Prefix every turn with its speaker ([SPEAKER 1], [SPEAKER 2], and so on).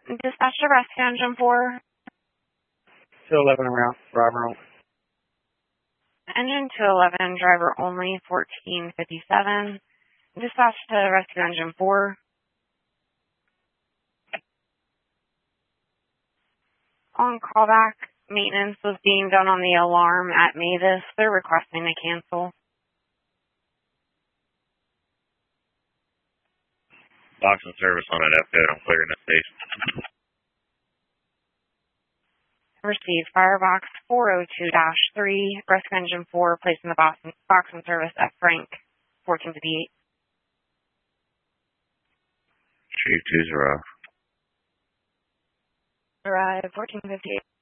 [SPEAKER 1] Dispatch to rescue engine 4.
[SPEAKER 2] 211 around, driver.
[SPEAKER 1] Engine 211, driver only, 1457. Dispatch to rescue engine 4. On callback, maintenance was being done on the alarm at Mavis. They're requesting to cancel.
[SPEAKER 3] Box and service on that F-code. I'm clearing that station.
[SPEAKER 1] Received Firebox 402-3, rescue engine 4, placed in the box and service at Frank, 1458.
[SPEAKER 3] Chief 2's arrived.
[SPEAKER 1] Arrive, 1458.